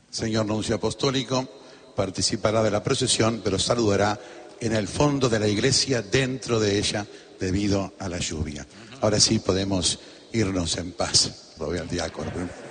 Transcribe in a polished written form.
Señor nuncio apostólico, participará de la procesión, pero saludará en el fondo de la iglesia, dentro de ella, debido a la lluvia. Ahora sí podemos irnos en paz. Lo veo al diácono.